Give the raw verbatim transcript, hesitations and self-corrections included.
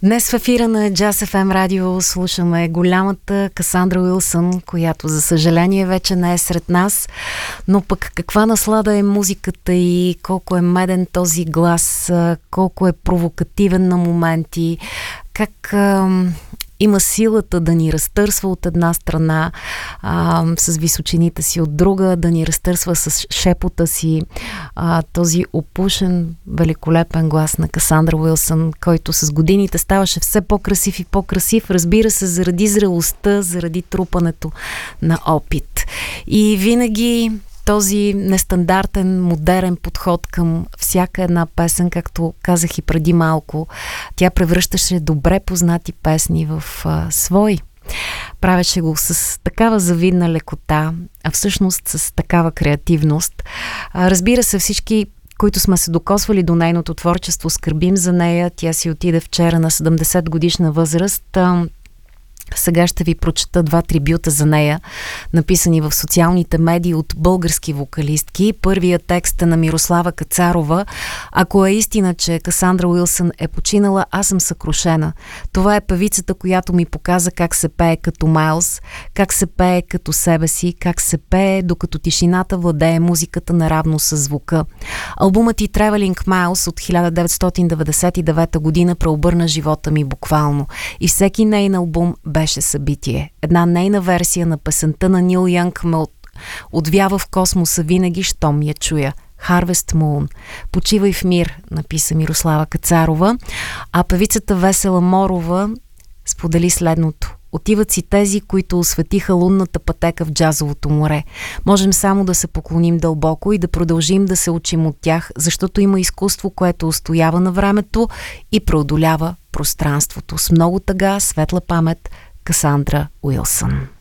Днес в ефира на Jazz еф ем радио слушаме голямата Касандра Уилсън, която за съжаление вече не е сред нас, но пък каква наслада е музиката и колко е меден този глас, колко е провокативен на моменти, как а, има силата да ни разтърсва от една страна, а, с височините си от друга, да ни разтърсва с шепота си, а, този опушен, великолепен глас на Касандра Уилсън, който с годините ставаше все по-красив и по-красив, разбира се, заради зрелостта, заради трупането на опит. И винаги този нестандартен, модерен подход към всяка една песен, както казах и преди малко, тя превръщаше добре познати песни в а, свои. Правеше го с такава завидна лекота, а всъщност с такава креативност. А, разбира се, всички, които сме се докосвали до нейното творчество, скърбим за нея. Тя си отиде вчера на седемдесет годишна възраст. А, Сега ще ви прочета два трибюта за нея, написани в социалните медии от български вокалистки. Първият текст е на Мирослава Кацарова. Ако е истина, че Касандра Уилсън е починала, аз съм съкрушена. Това е певицата, която ми показа как се пее като Майлз, как се пее като себе си, как се пее, докато тишината владее музиката наравно с звука. Албумът и Traveling Miles от хиляда деветстотин деветдесет и девета година преобърна живота ми буквално. И всеки нейн албум беше събитие. Една нейна версия на песента на Нил Янг ме от... отвява в космоса винаги, щом я чуя. Harvest Moon. Почивай в мир, написа Мирослава Кацарова. А певицата Весела Морова сподели следното. Отиват си тези, които осветиха лунната пътека в джазовото море. Можем само да се поклоним дълбоко и да продължим да се учим от тях, защото има изкуство, което устоява на времето и преодолява пространството. С много тъга, светла памет, Касандра Уилсън.